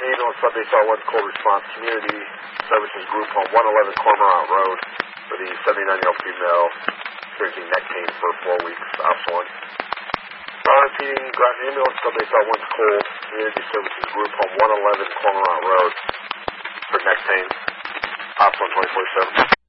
Ambulance Sunday Star 1 Cold Response Community Services Group Home 111 Cormorant Road for the 79-year-old female experiencing neck pain for 4 weeks. Ops 1. Repeating, Groton Ambulance Sunday Star 1 Cold Community Services Group Home 111 Cormorant Road for neck pain. Ops 1 24/7.